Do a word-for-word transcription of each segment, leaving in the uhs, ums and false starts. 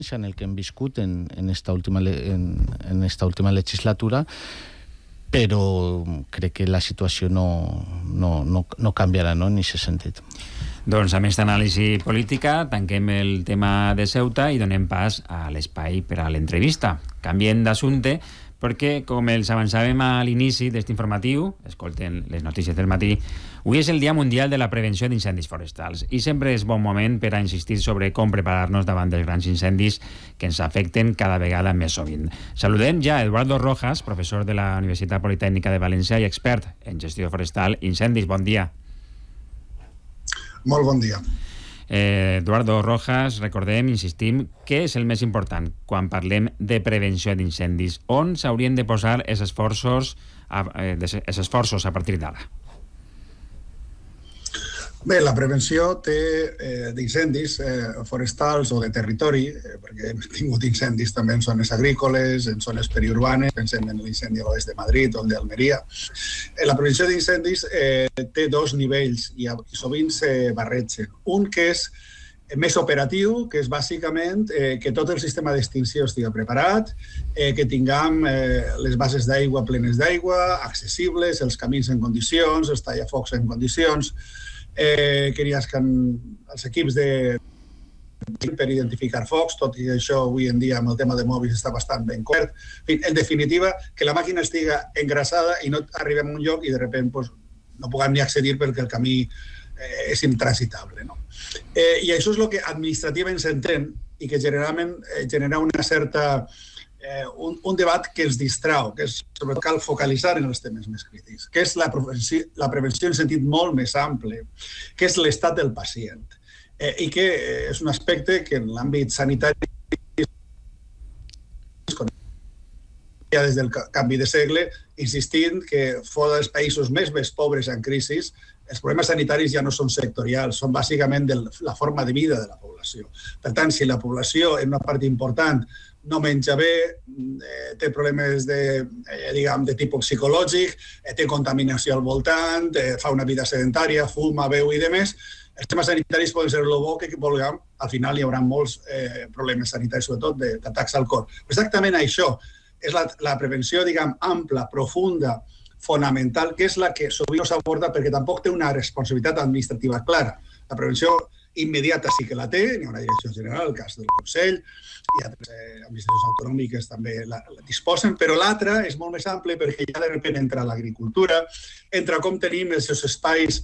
en el que hem viscut en, en, esta última, en, en esta última legislatura, però crec que la situació no, no, no, no canviarà, no?, en aquest sentit. Doncs amb aquesta anàlisi política tanquem el tema de Ceuta i donem pas a l'espai per a l'entrevista. Canviem d'assumpte perquè, com els avançàvem a l'inici d'aquest informatiu, escolten les notícies del matí, avui és el Dia Mundial de la Prevenció d'Incendis Forestals i sempre és bon moment per a insistir sobre com preparar-nos davant dels grans incendis que ens afecten cada vegada més sovint. Saludem ja a Eduardo Rojas, professor de la Universitat Politècnica de València i expert en gestió forestal i incendis. Bon dia. Molt bon dia. Eh, Eduardo Rojas, recordem, insistim, què és el més important quan parlem de prevenció d'incendis? On s'haurien de posar els esforços a, eh, els esforços a partir d'ara? Bé, la prevenció té eh, d'incendis eh, forestals o de territori, eh, perquè hem tingut incendis també en zones agrícoles, en zones periurbanes, pensem en l'incendi a l'oest de Madrid o el d'Almeria. Eh, la prevenció d'incendis eh, té dos nivells i, i sovint se barregen. Un que és més operatiu, que és bàsicament eh, que tot el sistema d'extinció estigui preparat, eh, que tinguem eh, les bases d'aigua plenes d'aigua, accessibles, els camins en condicions, els tallafocs en condicions, eh, que hi hagi els equips de per identificar focs, tot i això avui en dia amb el tema de mòbils està bastant ben cobert. En fi, en definitiva, que la màquina estigui engrasada i no arribem a un lloc i de sobte pues, no puguem ni accedir perquè el camí eh, és intransitable. No? Eh, I això és el que administrativament s'entén i que generalment eh, genera una certa, eh, un, un debat que ens distrau, que és, sobretot cal focalitzar en els temes més crítics, que és la prevenció, la prevenció en sentit molt més ample, que és l'estat del pacient. Eh, i que és un aspecte que en l'àmbit sanitari ja des del canvi de segle, insistint que fora dels països més més pobres en crisi, els problemes sanitaris ja no són sectorials, són bàsicament de la forma de vida de la població. Per tant, si la població, en una part important, no menja bé, eh, té problemes de, eh, diguem, de tipus psicològic, eh, té contaminació al voltant, eh, fa una vida sedentària, fuma, beu i demés, els temes sanitaris poden ser el bo que vulguem, al final hi haurà molts eh, problemes sanitaris, sobretot d'atacs al cor. Exactament això és la, la prevenció, diguem, ampla, profunda, fonamental, que és la que sovint no s'aborda perquè tampoc té una responsabilitat administrativa clara. La prevenció immediata sí que la té, hi ha una direcció general, el cas del Consell, i altres eh, administracions autonòmiques també la, la disposen, però l'altra és molt més ample perquè ja de sobte entra l'agricultura, entra com tenim els seus espais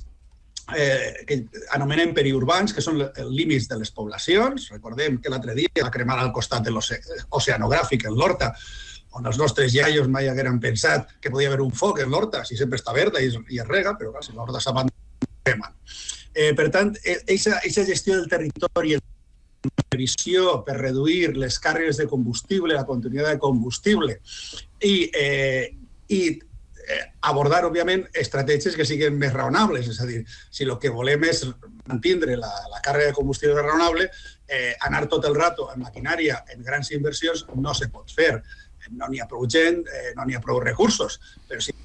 Eh, que anomenem periurbans, que són els límits de les poblacions. Recordem que l'altre dia va cremar al costat de l'oceanogràfic, en l'Horta, on els nostres iaios mai hagueren pensat que podia haver un foc en l'Horta, si sempre està verda i, i es rega, però clar, si l'Horta s'abandona. Eh, per tant, aquesta gestió del territori, la previsió per reduir les càrregues de combustible, la continuïtat de combustible i, eh, i abordar, òbviament, estratègies que siguin més raonables. És a dir, si el que volem és mantindre la, la càrrega de combustible raonable, eh, anar tot el rato en maquinària, en grans inversions, no se pot fer. No n'hi ha prou gent, eh, no n'hi ha prou recursos. Però si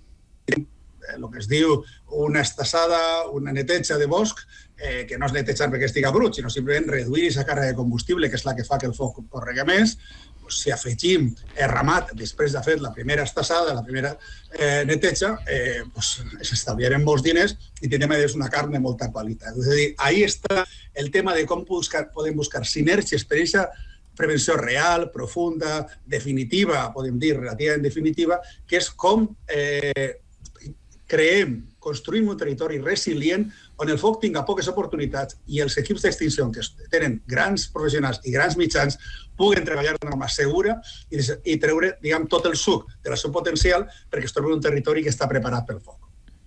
eh, el que es diu una estassada, una neteja de bosc, eh, que no és netejar perquè estigui brut, sinó simplement reduir aquesta càrrega de combustible, que és la que fa que el foc corregui més, si afegim el ramat després de fer la primera estassada, la primera eh, neteja, eh, pues, s'estalviarem molts diners i tindrem una carn de molta qualitat. És a dir, ahí està el tema de com buscar, podem buscar sinergies per aquesta prevenció real, profunda, definitiva, podem dir relativament definitiva, que és com eh, creem, construïm un territori resilient on el foc tinga poques oportunitats i els equips d'extinció que tenen grans professionals i grans mitjans puguen treballar d'una forma segura i, i treure, diguem, tot el suc de la seu potencial perquè es trobi un territori que està preparat pel foc.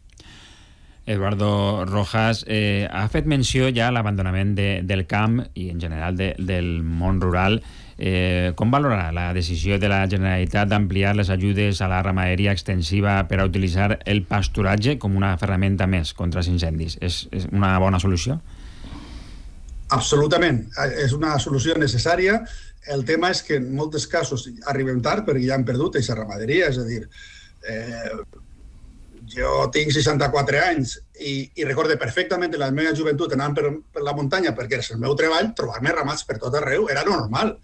Eduardo Rojas, eh, ha fet menció ja l'abandonament de, del camp i en general de, del món rural. Eh, com valorarà la decisió de la Generalitat d'ampliar les ajudes a la ramaderia extensiva per a utilitzar el pasturatge com una ferramenta més contra els incendis? És, és una bona solució? Absolutament. És una solució necessària. El tema és que en molts casos arribem tard perquè ja han perdut aquesta ramaderia. És a dir, eh, jo tinc seixanta-quatre anys i, i recorde perfectament en la meva joventut anant per, per la muntanya perquè era el meu treball, trobar-me ramats per tot arreu era normal.